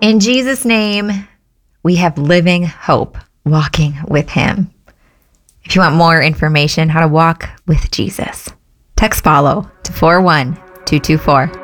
In Jesus' name, we have living hope walking with him. If you want more information how to walk with Jesus, text follow to 41224.